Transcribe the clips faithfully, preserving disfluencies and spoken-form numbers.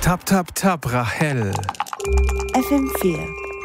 Tap, tap, tap, Rachel. F M vier.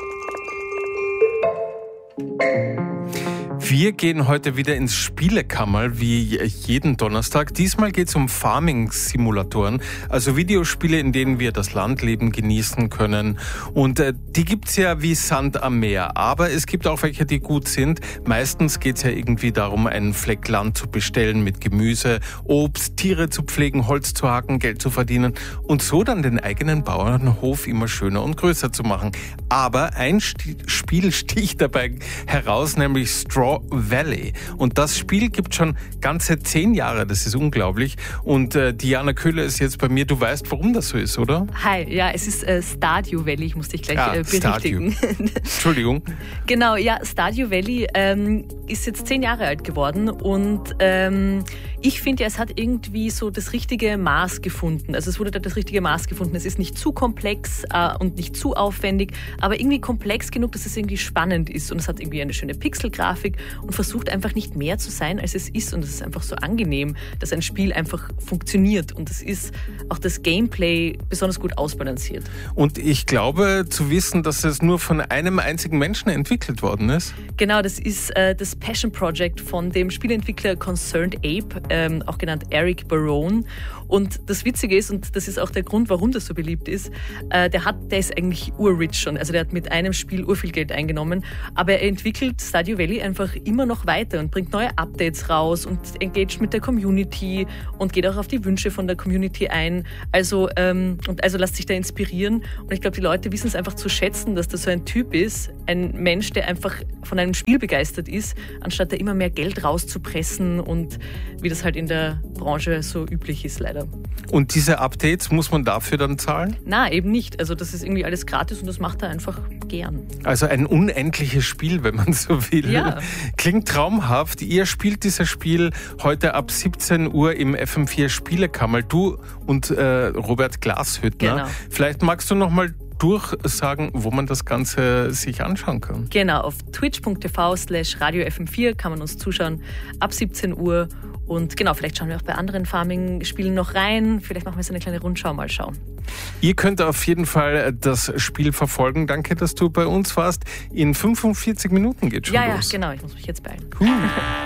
Wir gehen heute wieder ins Spielekammerl, wie jeden Donnerstag. Diesmal geht es um Farming-Simulatoren, also Videospiele, in denen wir das Landleben genießen können. Und äh, die gibt's ja wie Sand am Meer. Aber es gibt auch welche, die gut sind. Meistens geht's ja irgendwie darum, einen Fleck Land zu bestellen mit Gemüse, Obst, Tiere zu pflegen, Holz zu hacken, Geld zu verdienen und so dann den eigenen Bauernhof immer schöner und größer zu machen. Aber ein St- Spiel sticht dabei heraus, nämlich Straw Valley. Und das Spiel gibt schon ganze zehn Jahre, das ist unglaublich. Und äh, Diana Köhler ist jetzt bei mir. Du weißt, warum das so ist, oder? Hi, ja, es ist äh, Stardew Valley, ich muss dich gleich ah, äh, berichtigen. Entschuldigung. Genau, ja, Stardew Valley ähm, ist jetzt zehn Jahre alt geworden und ähm, ich finde ja, es hat irgendwie so das richtige Maß gefunden. Also es wurde da das richtige Maß gefunden. Es ist nicht zu komplex äh, und nicht zu aufwendig, aber irgendwie komplex genug, dass es irgendwie spannend ist. Und es hat irgendwie eine schöne Pixelgrafik und versucht einfach nicht mehr zu sein, als es ist. Und es ist einfach so angenehm, dass ein Spiel einfach funktioniert. Und es ist auch das Gameplay besonders gut ausbalanciert. Und ich glaube zu wissen, dass es nur von einem einzigen Menschen entwickelt worden ist. Genau, das ist äh, das Passion Project von dem Spieleentwickler Concerned Ape, ähm, auch genannt Eric Barone. Und das Witzige ist, und das ist auch der Grund, warum das so beliebt ist, äh, der hat, der ist eigentlich urrich schon. Also der hat mit einem Spiel urviel Geld eingenommen. Aber er entwickelt Stardew Valley einfach immer noch weiter und bringt neue Updates raus und engaged mit der Community und geht auch auf die Wünsche von der Community ein. Also, ähm, und also lasst sich da inspirieren. Und ich glaube, die Leute wissen es einfach zu schätzen, dass das so ein Typ ist, ein Mensch, der einfach von einem Spiel begeistert ist, anstatt da immer mehr Geld rauszupressen und wie das halt in der Branche so üblich ist, leider. Und diese Updates, muss man dafür dann zahlen? Na, eben nicht. Also das ist irgendwie alles gratis und das macht er einfach gern. Also ein unendliches Spiel, wenn man so will. Ja. Klingt traumhaft. Ihr spielt dieses Spiel heute ab siebzehn Uhr im F M vier Spielekammerl. Du und äh, Robert Glashüttner. Genau. Vielleicht magst du noch mal durchsagen, wo man das Ganze sich anschauen kann. Genau, auf twitch.tv slash radio F M vier kann man uns zuschauen ab siebzehn Uhr. Und genau, vielleicht schauen wir auch bei anderen Farming-Spielen noch rein. Vielleicht machen wir so eine kleine Rundschau, mal schauen. Ihr könnt auf jeden Fall das Spiel verfolgen. Danke, dass du bei uns warst. In fünfundvierzig Minuten geht schon ja, los. Ja, genau, ich muss mich jetzt beeilen. Cool.